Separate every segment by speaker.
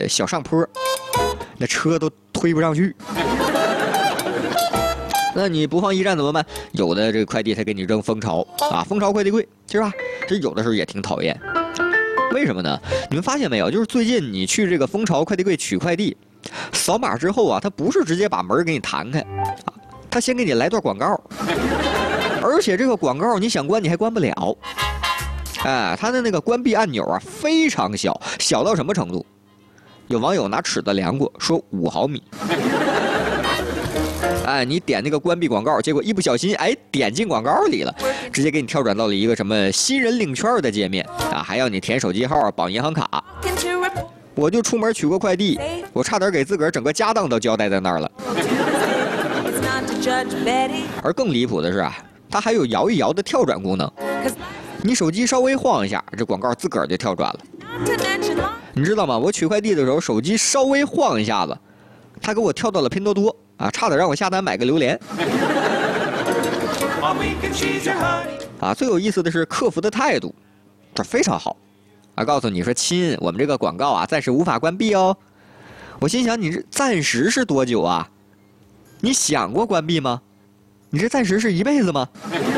Speaker 1: 小上坡，那车都推不上去。那你不放驿站怎么办？有的这个快递他给你扔蜂巢啊，蜂巢快递柜是吧？这有的时候也挺讨厌。为什么呢？你们发现没有？就是最近你去这个蜂巢快递柜取快递，扫码之后啊，他不是直接把门给你弹开啊，他先给你来段广告，而且这个广告你想关你还关不了。哎，它的那个关闭按钮啊非常小，小到什么程度？有网友拿尺子量过，说5毫米。哎，你点那个关闭广告，结果一不小心，哎，点进广告里了，直接给你跳转到了一个什么新人领券的界面啊，还要你填手机号、绑银行卡。我就出门取过快递，我差点给自个儿整个家当都交代在那儿了。而更离谱的是啊，它还有摇一摇的跳转功能，你手机稍微晃一下，这广告自个儿就跳转了。你知道吗？我取快递的时候，手机稍微晃一下子，它给我跳到了拼多多。啊，差点让我下单买个榴莲。啊，最有意思的是客服的态度，这非常好。啊，告诉你说亲，我们这个广告啊暂时无法关闭哦。我心想，你这暂时是多久啊？你想过关闭吗？你这暂时是一辈子吗？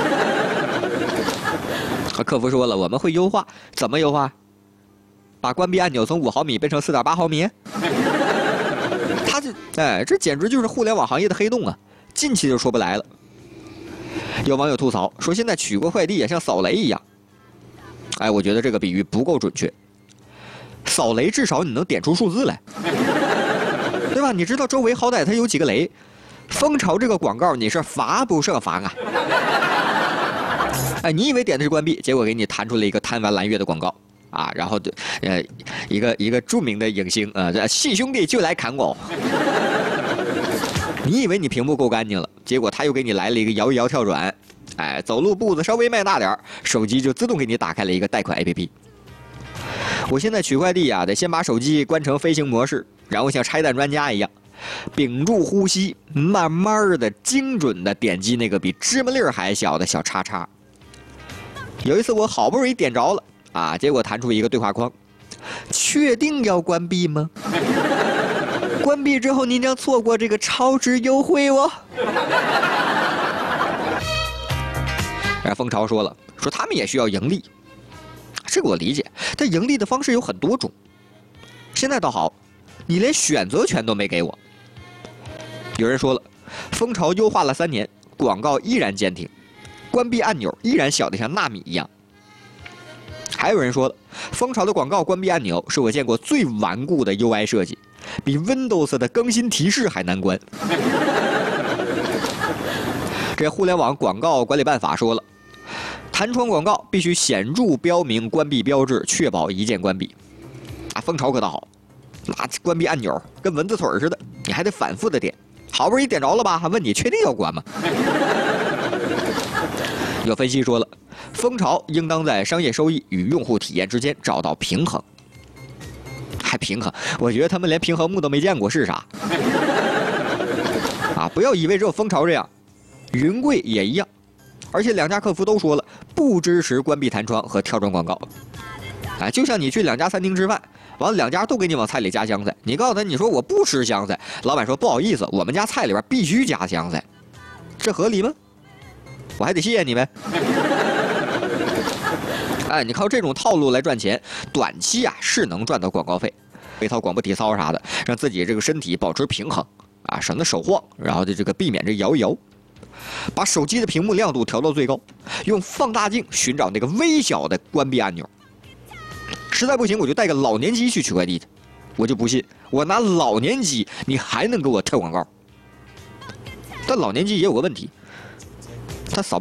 Speaker 1: 和客服说了，我们会优化，怎么优化？把关闭按钮从5毫米变成4.8毫米。哎，这简直就是互联网行业的黑洞啊！进去就说不来了。有网友吐槽说，现在取过快递也像扫雷一样。哎，我觉得这个比喻不够准确。扫雷至少你能点出数字来，对吧？你知道周围好歹它有几个雷。蜂巢这个广告你是罚不胜罚啊！哎，你以为点的是关闭，结果给你弹出了一个贪玩蓝月的广告。啊，然后一个著名的影星啊，细兄弟就来砍我。你以为你屏幕够干净了，结果他又给你来了一个摇一摇跳转，哎，走路步子稍微迈大点，手机就自动给你打开了一个贷款 APP。我现在取快递啊，得先把手机关成飞行模式，然后像拆弹专家一样，屏住呼吸，慢慢的、精准的点击那个比芝麻粒儿还小的小叉叉。有一次我好不容易点着了。啊！结果弹出一个对话框，确定要关闭吗？关闭之后您将错过这个超值优惠哦。蜂巢说了，说他们也需要盈利，这个我理解，但盈利的方式有很多种。现在倒好，你连选择权都没给我。有人说了，蜂巢优化了3年，广告依然坚挺，关闭按钮依然小得像纳米一样。还有人说了，蜂巢的广告关闭按钮是我见过最顽固的 UI 设计，比 Windows 的更新提示还难关。这互联网广告管理办法说了，弹窗广告必须显著标明关闭标志，确保一键关闭。啊，蜂巢可倒好，那关闭按钮跟蚊子腿似的，你还得反复的点，好不容易点着了吧，还问你确定要关吗？有分析说了，蜂巢应当在商业收益与用户体验之间找到平衡。还平衡？我觉得他们连平衡木都没见过是啥？啊，不要以为只有蜂巢这样，云贵也一样。而且2家客服都说了，不支持关闭弹窗和跳转广告。啊，就像你去2家餐厅吃饭，完了2家都给你往菜里加香菜，你告诉他你说我不吃香菜，老板说不好意思，我们家菜里边必须加香菜，这合理吗？我还得谢谢你呗。哎，你靠这种套路来赚钱，短期啊是能赚到广告费，一套广播体操啥的，让自己这个身体保持平衡啊，省得手晃，然后这个避免这摇一摇，把手机的屏幕亮度调到最高，用放大镜寻找那个微小的关闭按钮。实在不行，我就带个老年机去取快递去，我就不信我拿老年机你还能给我跳广告。但老年机也有个问题，它扫。